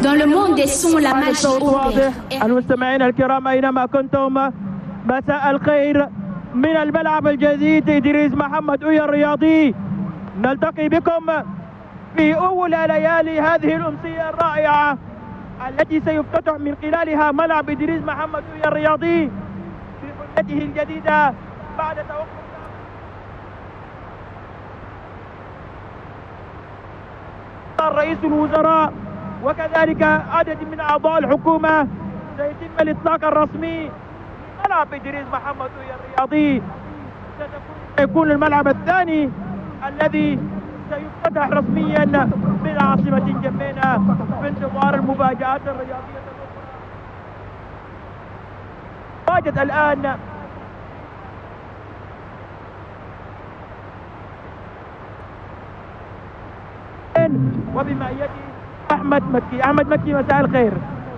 Dans le monde des sons, la magie opère. المستمعين الكرام أينما كنتم، مساء الخير من الملعب الجديد إدريس محمد أويا الرياضي. نلتقي بكم في أول ليالي هذه الأمسية الرائعة التي سيفتتح من خلالها ملعب إدريس محمد أويا الرياضي في حلته الجديدة بعد توقف رئيس الوزراء وكذلك عدد من أعضاء الحكومة. سيتم الإطلاق الرسمي ملعب إدريس محمد أويا الرياضي. سيكون الملعب الثاني الذي سيفتتح رسميا بالعاصمة جمينة في انتظار المفاجآت الرياضية الأخرى. واجد الآن وبمعيتي أحمد مكي. مساء الخير.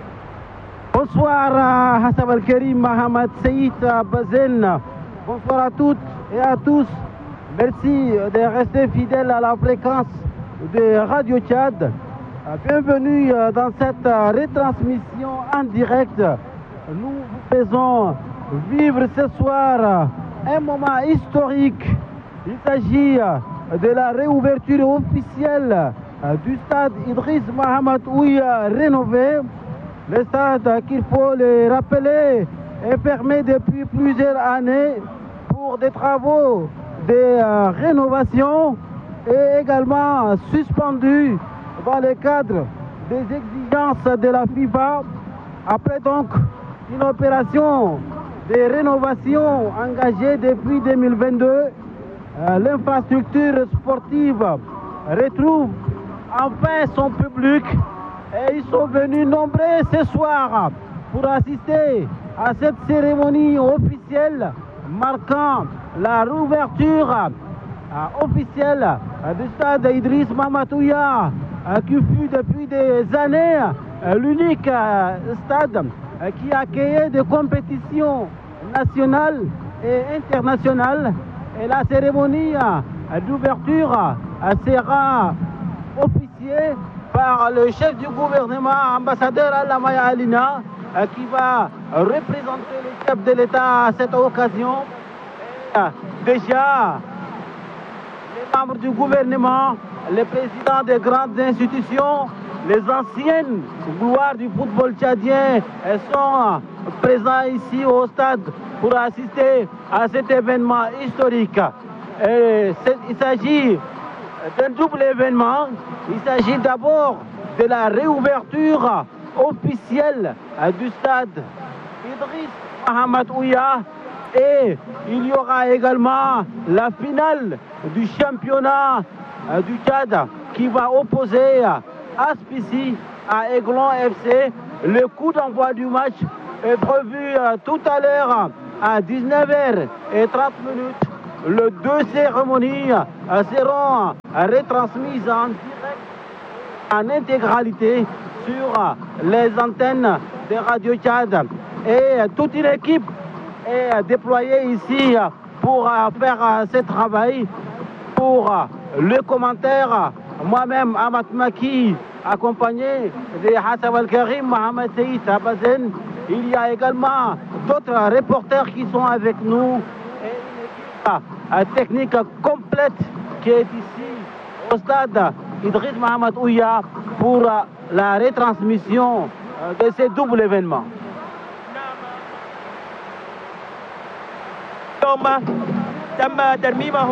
Bonsoir Hassan Al-Karim, Mohamed Saïd Bazen. Bonsoir à toutes et à tous. Merci de rester fidèles à la fréquence de Radio Tchad. Bienvenue dans cette retransmission en direct. Nous vous faisons vivre ce soir un moment historique. Il s'agit de la réouverture officielle du stade Idriss Mohamed Ouya rénové. Le stade, qu'il faut le rappeler, est fermé depuis plusieurs années pour des travaux de rénovation et également suspendu dans le cadre des exigences de la FIFA. Après donc une opération de rénovation engagée depuis 2022, l'infrastructure sportive retrouve enfin son public et ils sont venus nombreux ce soir pour assister à cette cérémonie officielle marquant la réouverture officielle du stade Idriss Mohamed Ouya, qui fut depuis des années l'unique stade qui accueillait des compétitions nationales et internationales. Et la cérémonie d'ouverture sera officiée par le chef du gouvernement, ambassadeur Alamaya Alina, qui va représenter le chef de l'État à cette occasion. Et déjà, les membres du gouvernement, les présidents des grandes institutions, les anciennes gloires du football tchadien sont présents ici au stade pour assister à cet événement historique. Et il s'agit d'un double événement. Il s'agit d'abord de la réouverture officielle du stade Idriss Mohamed Ouya et il y aura également la finale du championnat du Tchad qui va opposer Aspici à Aiglon FC. Le coup d'envoi du match est prévu tout à l'heure à 19h30. Les deux cérémonies seront retransmises en direct, en intégralité sur les antennes de Radio Tchad. Et toute une équipe est déployée ici pour faire ce travail. Pour le commentaire, moi-même, Ahmad Maki, accompagné de Hassan Al-Karim, Mohamed Saïd Bazen. Il y a également d'autres reporters qui sont avec nous. Technique complète qui est ici au stade Idriss Mohamed Ouya pour la retransmission de ce double événement. تم ترميمه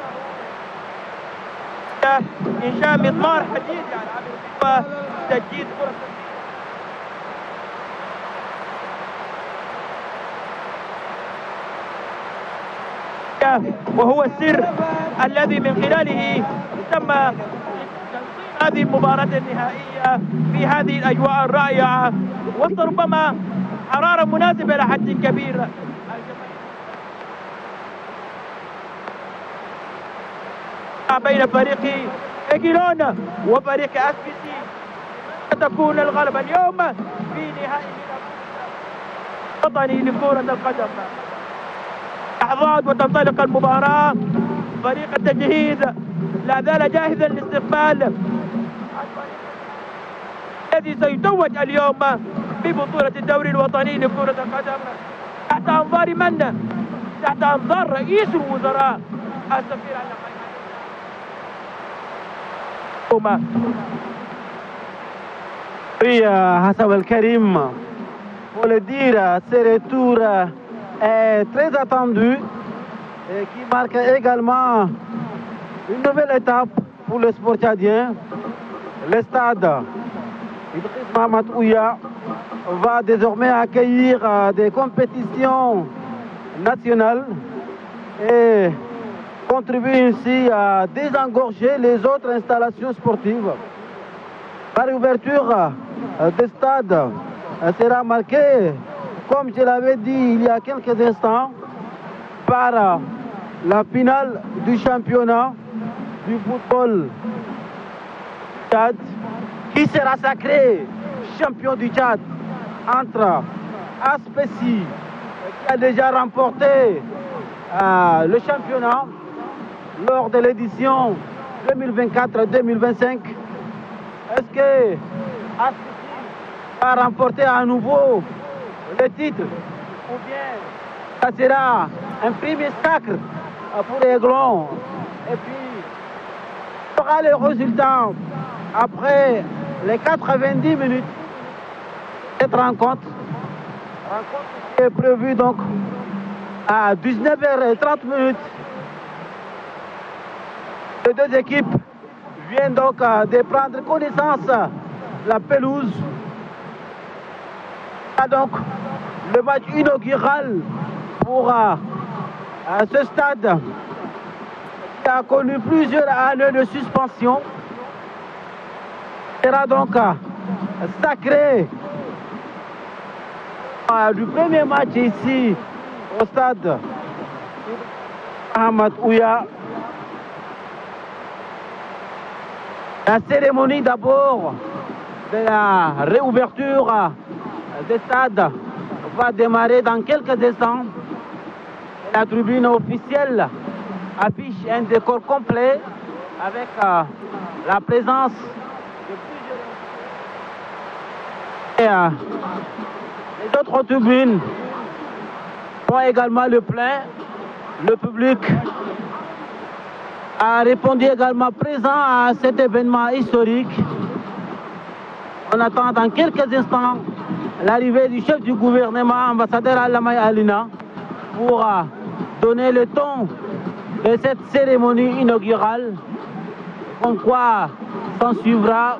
إنشاء مضمار حديد وتجديد وهو السر الذي من خلاله تم هذه المباراة النهائية في هذه الأجواء الرائعة وسط ربما حرارة مناسبة لحد كبير. بين فريق إيجلون وفريق أسبيسي تكون الغلبة اليوم في نهائي وطني لكرة القدم. لحظات وتنطلق المباراة. فريق التجهيز لا زال جاهزا لاستقبال الذي سيتوج اليوم ببطولة الدوري الوطني لكرة القدم تحت أنظار من؟ تحت أنظار رئيس الوزراء السفير Oui, Hassan El-Karim, pour le dire, ce retour est très attendu et qui marque également une nouvelle étape pour le sport tchadien. Le stade Idriss Mahamat Ouya va désormais accueillir des compétitions nationales et contribuer ainsi à désengorger les autres installations sportives. La réouverture des stades sera marquée, comme je l'avais dit il y a quelques instants, par la finale du championnat du football Tchad, qui sera sacré champion du Tchad entre Aspesi, qui a déjà remporté le championnat lors de l'édition 2024-2025. Est-ce que Aspesi va remporter à nouveau le titre ou bien ça sera un premier sacre pour Aiglon? Et puis, il y aura les résultats après les 90 minutes de cette rencontre qui est prévue donc à 19h30. Les deux équipes viennent donc de prendre connaissance de la pelouse. Donc le match inaugural pour ce stade qui a connu plusieurs années de suspension sera donc sacré du premier match ici au stade Mahamat Ouya. La cérémonie d'abord de la réouverture des stades va démarrer dans quelques instants. La tribune officielle affiche un décor complet avec la présence de plusieurs... les autres tribunes ont également le plein. Le public a répondu également présent à cet événement historique. On attend dans quelques instants l'arrivée du chef du gouvernement, ambassadeur Alamay Alina, pour donner le ton de cette cérémonie inaugurale, en quoi s'en suivra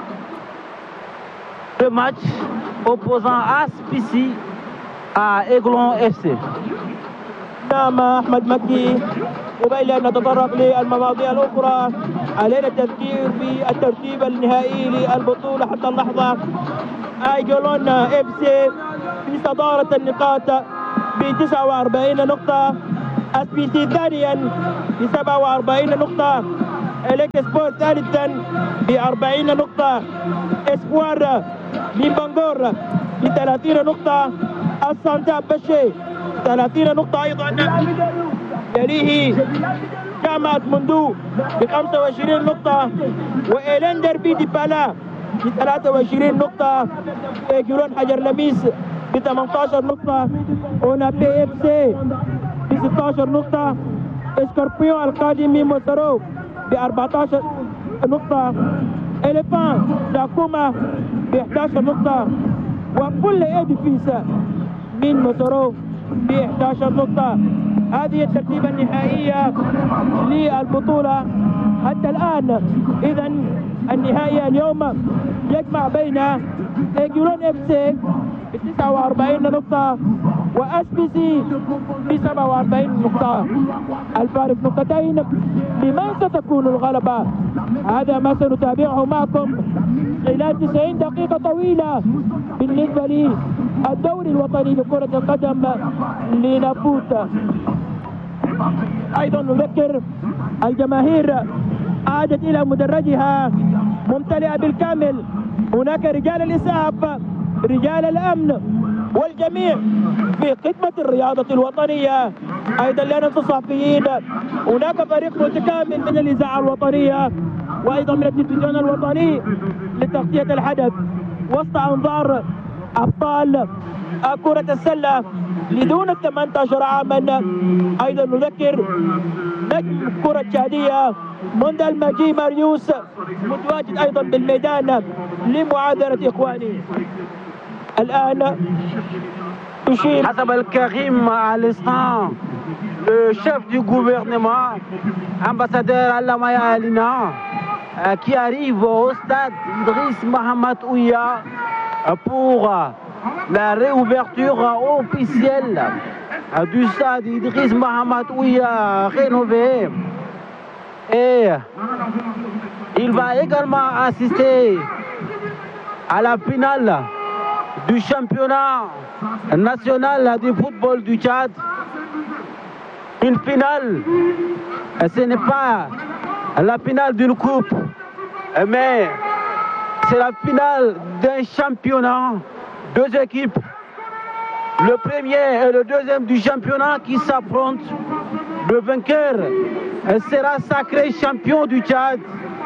le match opposant Aspesi à Aiglon FC. نعم أحمد مكي. قبيل أن نتطرق للمواضيع الأخرى علينا التفكير في الترتيب النهائي للبطولة حتى اللحظة. أيجلون اف سي في صدارة النقاط ب 49 نقطة، أسبيسي ثانيا ب 47 نقطة، الإكسبور ثالثا ب 40 نقطة، اسبوار من بنغور ب 30 نقطة، السانتا بشي 30 نقطة أيضا، يليه جامعة مندو ب 25 نقطة، وإيلندر بيدي بالا ب 23 نقطة، إيجلون حجر لميس ب 18 نقطة، أونا بي اف سي ب 16 نقطة، اسكوربيون القادمي موسرو ب 14 نقطة، إليفان داكوما ب 11 نقطة، وكل إدفيس من موسرو ب 11 نقطة. هذه الترتيبة النهائية للبطولة حتى الآن. إذا النهائي اليوم يجمع بين إيجلون اف سي ب 49 نقطة وأسبيسي ب 47 نقطة. الفارق نقطتين لمن ستكون الغلبة. هذا ما سنتابعه معكم خلال 90 دقيقة طويلة بالنسبة للدوري الوطني لكرة القدم لنفوت. أيضا نذكر الجماهير عادت إلى مدرجها ممتلئة بالكامل. هناك رجال الإسعاف، رجال الأمن، والجميع في خدمة الرياضة الوطنية. أيضا لنا الصحفيين، هناك فريق متكامل من الإذاعة الوطنية وأيضا من التلفزيون الوطني لتغطية الحدث. وسط أنظار أبطال كرة السلة لدون 18 عاما. أيضا نذكر نجم كرة التشادية منذ المجيء ماريوس متواجد أيضا بالميدان لمعاذرة إخوانه. الآن تشير حسب الكريم à l'instant, le chef du gouvernement, ambassadeur Alamaya Alina, qui arrive au stade Idriss Mohamed Ouya pour la réouverture officielle du stade Idriss Mohamed Ouya rénové. Et il va également assister à la finale du championnat national du football du Tchad. Une finale, ce n'est pas la finale d'une coupe, mais c'est la finale d'un championnat. Deux équipes, le premier et le deuxième du championnat qui s'affrontent. Le vainqueur sera sacré champion du Tchad.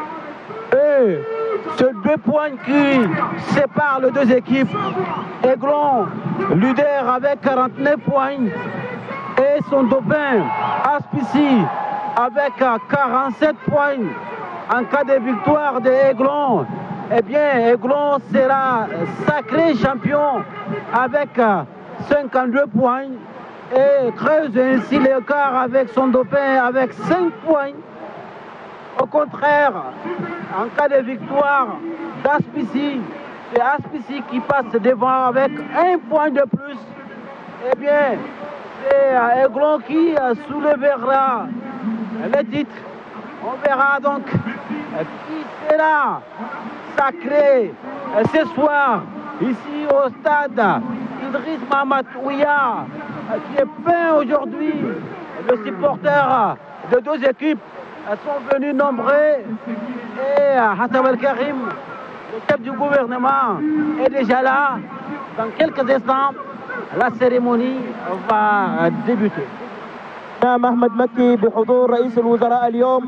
Et ce 2 points qui séparent les deux équipes. Aiglon, leader avec 49 points. Et son dauphin, Aspici, avec 47 points. En cas de victoire de Aiglon, eh bien, Aiglon sera sacré champion avec 52 points et creuse ainsi l'écart avec son dauphin avec 5 points. Au contraire, en cas de victoire d'Aspici, c'est Aspici qui passe devant avec 1 point de plus. Eh bien, c'est Aiglon qui soulèvera le titre. On verra donc qui sera sacré ce soir ici au stade Idriss Mohamed Ouya, qui est plein aujourd'hui. Les supporters de deux équipes sont venus nombreux et Hassan El-Karim, le chef du gouvernement, est déjà là. Dans quelques instants, la cérémonie va débuter. محمد مكي بحضور رئيس الوزراء اليوم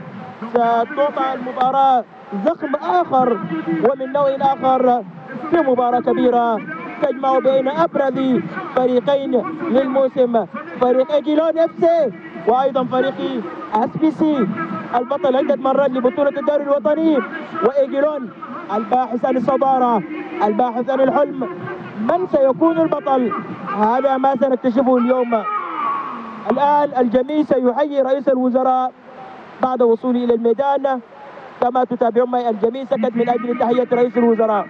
ستوقع المباراة زخم آخر ومن نوع آخر في مباراة كبيرة تجمع بين أبرز فريقين للموسم، فريق إيجيلون اف سي وأيضا فريق أسبيسي البطل عدة مرات لبطولة الدوري الوطني، وإيجيلون الباحث عن الصدارة، الباحث عن الحلم. من سيكون البطل؟ هذا ما سنكتشفه اليوم. الآن الجميع سيحيي رئيس الوزراء بعد وصوله إلى الميدان. كما تتابعون معي الجميع سكت من أجل تحية رئيس الوزراء.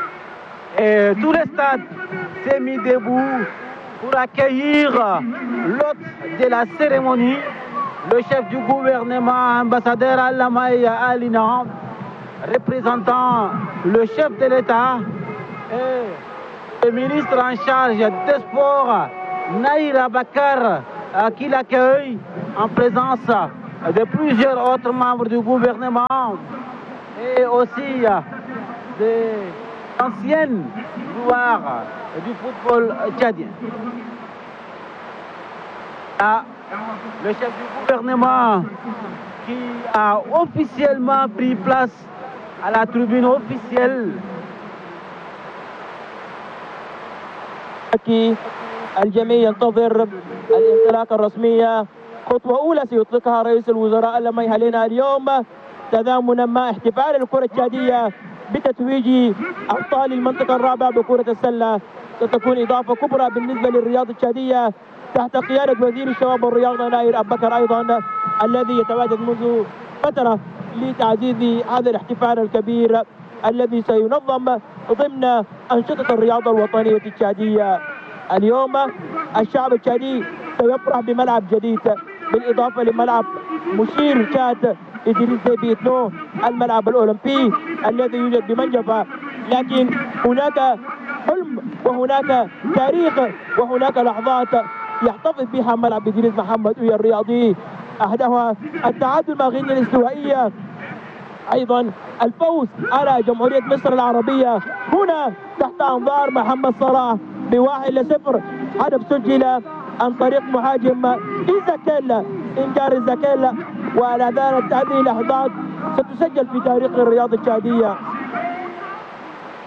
Tout le stade s'est mis debout pour accueillir l'hôte de la cérémonie, le chef du gouvernement, ambassadeur Alamaya Alina, représentant le chef de l'État et le ministre en charge des sports, Naïra Bakar, qui l'accueille en présence de plusieurs autres membres du gouvernement et aussi des anciennes gloires du football tchadien. Le chef du gouvernement qui a officiellement pris place à la tribune officielle. الجميع ينتظر الانطلاقة الرسمية، خطوة أولى سيطلقها رئيس الوزراء لما يهلنا اليوم تضامنا مع احتفال الكرة التشادية بتتويج أبطال المنطقة الرابعة بكرة السلة. ستكون إضافة كبرى بالنسبة للرياضة التشادية تحت قيادة وزير الشباب والرياضة ناير أبو بكر أيضا، الذي يتواجد منذ فترة لتعزيز هذا الاحتفال الكبير الذي سينظم ضمن أنشطة الرياضة الوطنية التشادية. اليوم الشعب التشادي سيفرح بملعب جديد بالإضافة لملعب مشير تشاد إدريس ديبي إتنو، الملعب الأولمبي الذي يوجد بمنجفة. لكن هناك حلم وهناك تاريخ وهناك لحظات يحتفظ بها ملعب إدريس محمد أويا الرياضي، أحدها التعادل مع غينيا الاستوائية، أيضا الفوز على جمهورية مصر العربية هنا تحت أنظار محمد صلاح ب1-0، هدف سجل عن طريق مهاجم إيزاكيل إنجار إيزاكيل، وعلى ذلك هذه اللحظات ستسجل في تاريخ الرياضة التشادية.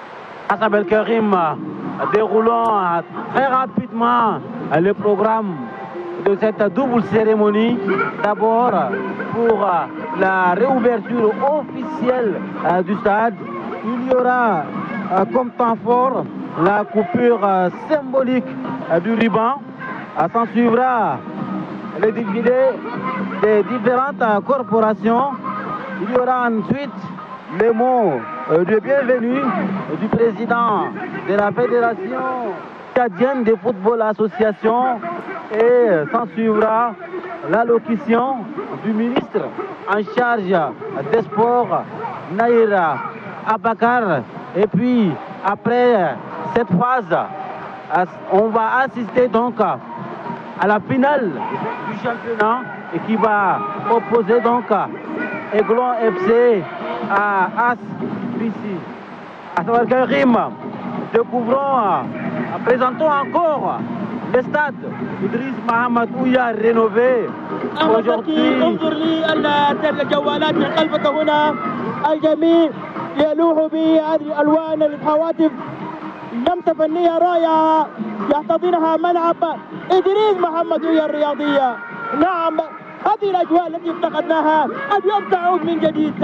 Hassan El Karim, déroulant très rapidement le programme de cette double cérémonie. D'abord pour la réouverture officielle du stade, il y aura comme temps fort la coupure symbolique du ruban. S'en suivra le défilé des différentes corporations. Il y aura ensuite les mots de bienvenue du président de la Fédération tchadienne de football association et s'en suivra l'allocution du ministre en charge des sports, Naïra Abakar. Et puis après cette phase, on va assister donc à la finale du championnat et qui va opposer donc Aiglon FC à As Bissi. Hassan El Karim, découvrons, présentons encore le stade Idriss Mohamed Ouya rénové aujourd'hui. انظر لي الجوالات من خلفك هنا، الجميع يلوح بهذه الالوان الهواتف، لمسه فنيه رائعه يحتضنها ملعب ادريس محمد اويا الرياضيه. نعم، هذه الاجواء التي افتقدناها اليوم تعود من جديد.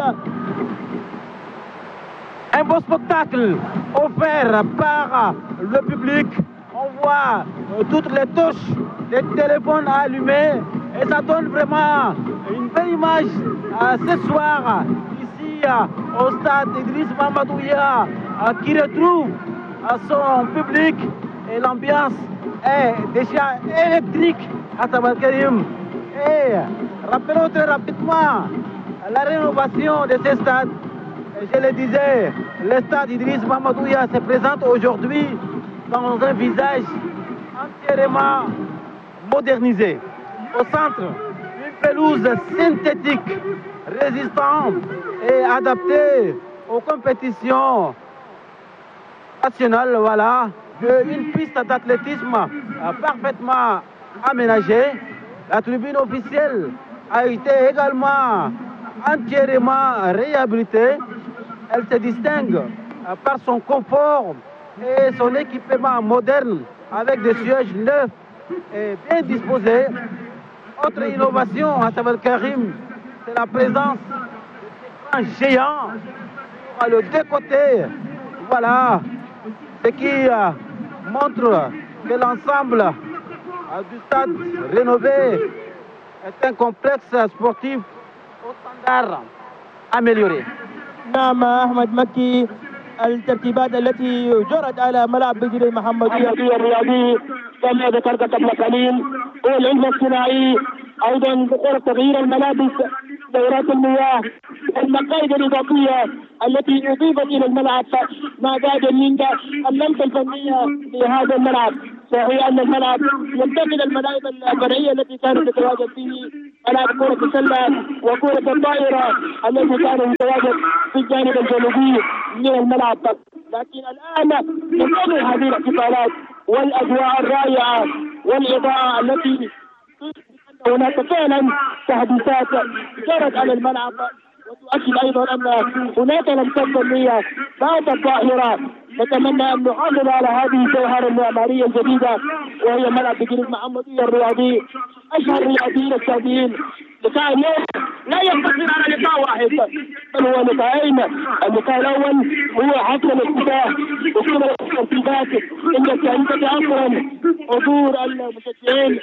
Un beau spectacle offert par le public. On voit toutes les touches, les téléphones allumés et ça donne vraiment une belle image ce soir ici au stade Idriss Mohamed Ouya qui retrouve son public et l'ambiance est déjà électrique à Hassan El Karim. Et rappelons très rapidement la rénovation de ce stade. Je le disais, le stade Idriss Mohamed Ouya se présente aujourd'hui dans un visage entièrement modernisé. Au centre, une pelouse synthétique, résistante et adaptée aux compétitions nationales. Voilà, une piste d'athlétisme parfaitement aménagée. La tribune officielle a été également entièrement réhabilitée. Elle se distingue par son confort et son équipement moderne avec des sièges neufs et bien disposés. Autre innovation à Hassan El Karim, c'est la présence d'écrans géants à le décoté. Voilà, ce qui montre que l'ensemble du stade rénové est un complexe sportif au standard amélioré. نعم احمد مكي، الترتيبات التي جرت على ملعب إدريس محمد اويا الرياضي كما ذكرت قبل قليل، والعلم الصناعي، ايضا بقرب تغيير الملابس، دورات المياه، المقاعد الاضافيه التي اضيفت الى الملعب ما زاد من اللمسه الفنيه لهذا الملعب. صحيح ان الملعب ينتقل الملاعب الفرعيه التي كانت تتواجد فيه، ملاعب كره السله وكره الطائره التي كانت تتواجد في الجانب الجنوبي من الملعب. لكن الان بفضل هذه الاحتفالات والاجواء الرائعه والاضاءه التي هناك فعلا تحديثات جرت على الملعب، وتؤكد ايضا ان هناك لمسات فنيه باتت ظاهره. نتمنى ان نحافظ على هذه الجوهره المعماريه الجديده وهي ملعب إدريس محمد اويا الرياضي، اشهر الرياضيين السعوديين. لقاء اليوم لا يقتصر على لقاء واحد بل هو لقاءين. اللقاء الاول هو حفل الافتتاح وكل الترتيبات التي انتج اصلا حضور المشجعين.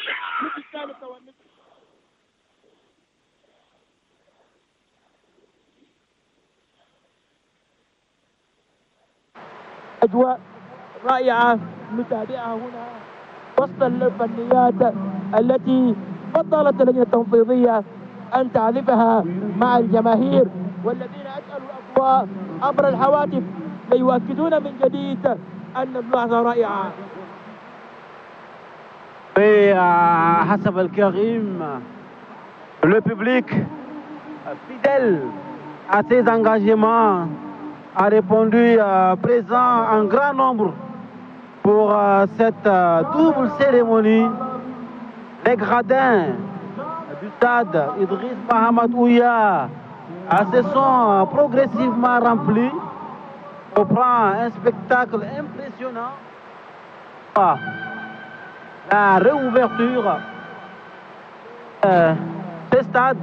أجواء رائعة نتابعها هنا وسط الفنيات التي فضلت اللجنة التنفيذية أن تعرفها مع الجماهير، والذين أشعلوا الأضواء عبر الهواتف ليؤكدون من جديد أن اللحظة رائعة. Hassan El Karim, le public fidèle à ses engagements a répondu présent en grand nombre pour cette double cérémonie. Les gradins du stade Idriss Mohamed Ouya se sont progressivement remplis offrant un spectacle impressionnant. La réouverture de ce stade.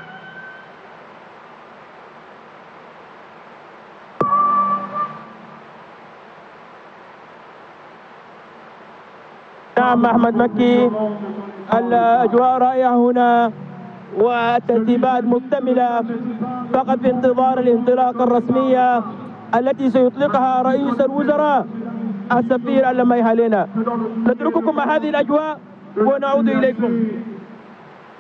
نعم أحمد مكي، الأجواء رائعة هنا والترتيبات مكتملة، فقط في انتظار الانطلاقة الرسمية التي سيطلقها رئيس الوزراء السفير اللميهالينا. نترككم مع هذه الأجواء ونعود إليكم.